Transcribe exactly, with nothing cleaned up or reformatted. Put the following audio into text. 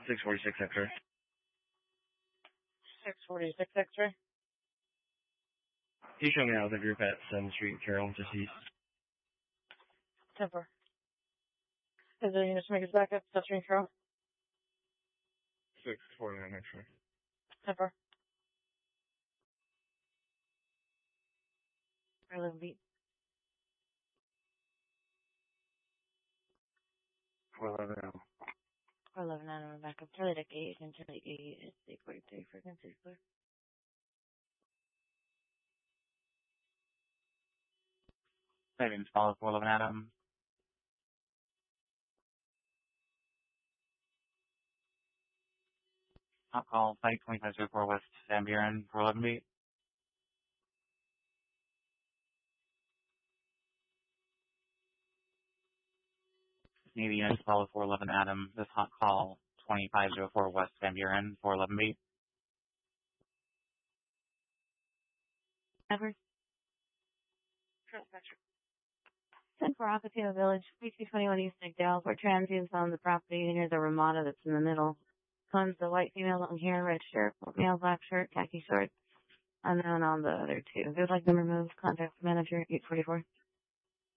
six forty-six X-ray. six forty-six X-ray. He's showing me out with a group at seventh Street, Carroll, just east. Temper. Is there units to make us back up? seventh Street, Carroll. six forty-nine X-ray. Temper. eleven beat. four eleven Adam. four eleven Adam, back up. Charlie Deck eight and Charlie eight is eight forty-three frequency clear. Savings follow four eleven Adam. Hot call, flight twenty-five oh four West Van Buren, four eleven beat. Navy units follow four eleven Adam. This hot call, twenty-five oh four West Van Buren, four eleven beat. Ever. ten for Acatio Village, P two twenty-one East McDowell, for transients on the property near the Ramada that's in the middle. Comes the white female long hair, red shirt, male black shirt, khaki shorts. Unknown on the other two. If you'd like them removed, contact the manager, eight forty-four.